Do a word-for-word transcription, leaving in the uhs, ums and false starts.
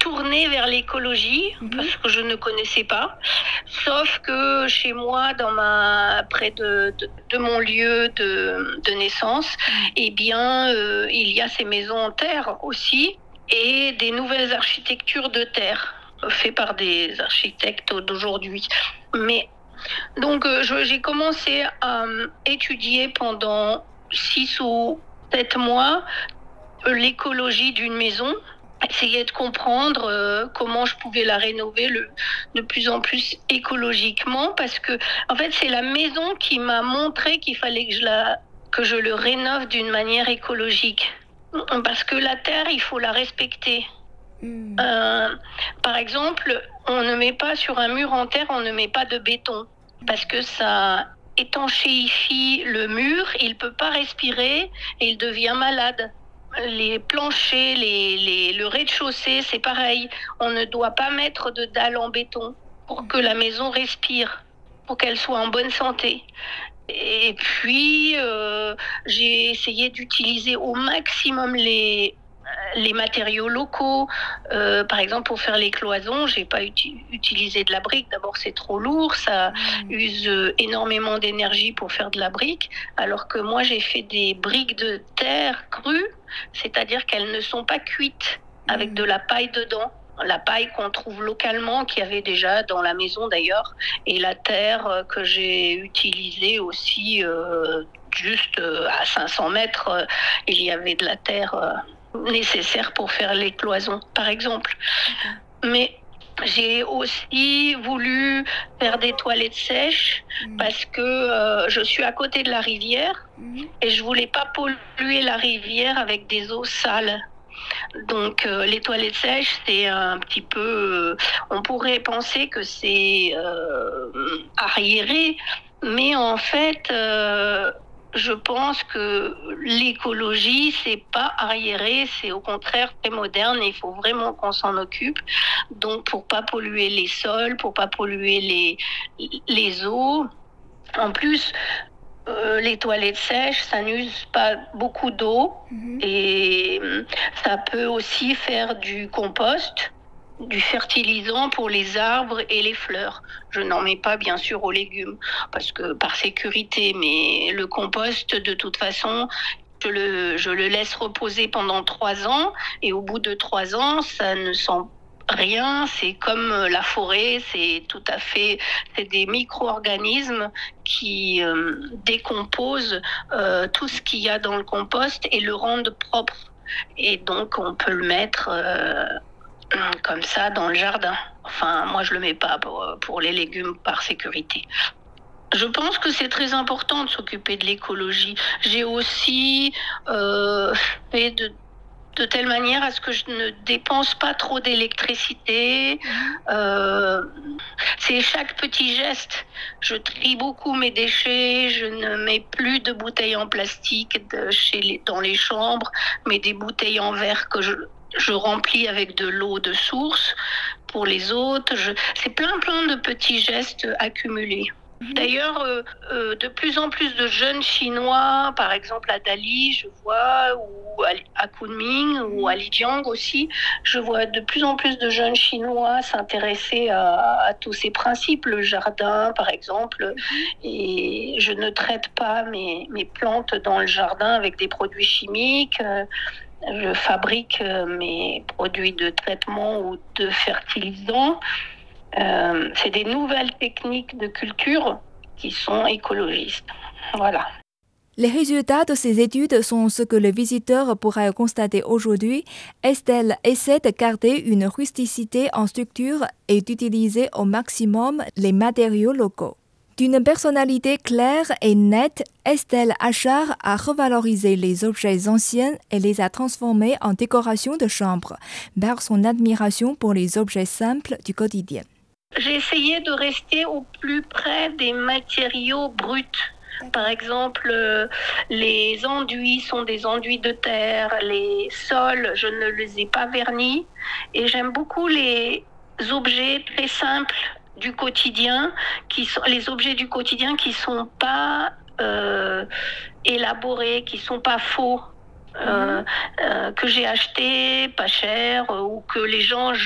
tournée vers l'écologie Mhm. parce que je ne connaissais pas. Sauf que chez moi, dans ma près de, de, de mon lieu de, de naissance, eh bien, euh, il y a ces maisons en terre aussi et des nouvelles architectures de terre faites par des architectes d'aujourd'hui. Mais donc, euh, je- j'ai commencé à euh, étudier pendant six ou sept mois euh, l'écologie d'une maison, essayer de comprendre euh, comment je pouvais la rénover le, de plus en plus écologiquement, parce que en fait, c'est la maison qui m'a montré qu'il fallait que je la que je le rénove d'une manière écologique. Parce que la terre, il faut la respecter. Mm. Euh, par exemple, on ne met pas sur un mur en terre, on ne met pas de béton parce que ça étanchéifie le mur, il ne peut pas respirer et il devient malade. Les planchers, les, les, le rez-de-chaussée, c'est pareil. On ne doit pas mettre de dalles en béton pour que la maison respire, pour qu'elle soit en bonne santé. Et puis, euh, j'ai essayé d'utiliser au maximum les, les matériaux locaux. Euh, par exemple, pour faire les cloisons, j'ai pas uti- utilisé de la brique. D'abord, c'est trop lourd, ça Mm. use euh, énormément d'énergie pour faire de la brique. Alors que moi, j'ai fait des briques de terre crues, c'est-à-dire qu'elles ne sont pas cuites avec Mm. de la paille dedans. La paille qu'on trouve localement, qu'il y avait déjà dans la maison d'ailleurs, et la terre euh, que j'ai utilisée aussi euh, juste euh, à cinq cents mètres, euh, il y avait de la terre euh, nécessaire pour faire les cloisons, par exemple. D'accord. Mais j'ai aussi voulu faire des toilettes sèches Mm. parce que euh, je suis à côté de la rivière Mhm. et je voulais pas polluer la rivière avec des eaux sales. Donc euh, les toilettes sèches, c'est un petit peu, euh, on pourrait penser que c'est euh, arriéré, mais en fait, euh, je pense que l'écologie, c'est pas arriéré, c'est au contraire très moderne et il faut vraiment qu'on s'en occupe. Donc pour pas polluer les sols, pour pas polluer les, les eaux. En plus, euh, les toilettes sèches, ça n'use pas beaucoup d'eau Mhm. et euh, ça peut aussi faire du compost, du fertilisant pour les arbres et les fleurs. Je n'en mets pas bien sûr aux légumes parce que par sécurité, mais le compost de toute façon, je le, je le laisse reposer pendant trois ans et au bout de trois ans, ça ne sent rien. C'est comme la forêt, c'est tout à fait, c'est des micro-organismes qui euh, décomposent euh, tout ce qu'il y a dans le compost et le rendent propre. Et donc on peut le mettre euh, comme ça dans le jardin. Enfin, moi je le mets pas pour, pour les légumes par sécurité. Je pense que c'est très important de s'occuper de l'écologie. J'ai aussi euh, fait de, de telle manière à ce que je ne dépense pas trop d'électricité. Mhm. Euh, c'est chaque petit geste. Je trie beaucoup mes déchets. Je ne mets plus de bouteilles en plastique de chez les, dans les chambres, mais des bouteilles en verre que je, je remplis avec de l'eau de source pour les autres. Je, c'est plein plein de petits gestes accumulés. D'ailleurs, euh, euh, de plus en plus de jeunes Chinois, par exemple à Dali, je vois, ou à, à Kunming, ou à Lijiang aussi, je vois de plus en plus de jeunes Chinois s'intéresser à, à tous ces principes, le jardin par exemple, et je ne traite pas mes, mes plantes dans le jardin avec des produits chimiques. Euh, je fabrique euh, mes produits de traitement ou de fertilisants. Euh, c'est des nouvelles techniques de culture qui sont écologistes. Voilà. Les résultats de ces études sont ce que le visiteur pourra constater aujourd'hui. Estelle essaie de garder une rusticité en structure et d'utiliser au maximum les matériaux locaux. D'une personnalité claire et nette, Estelle Achard a revalorisé les objets anciens et les a transformés en décoration de chambre, par son admiration pour les objets simples du quotidien. J'ai essayé de rester au plus près des matériaux bruts. Par exemple, euh, les enduits sont des enduits de terre, les sols, je ne les ai pas vernis. Et j'aime beaucoup les objets très simples du quotidien, qui sont les objets du quotidien qui sont pas euh, élaborés, qui sont pas faux. Euh, euh, que j'ai acheté pas cher euh, ou que les gens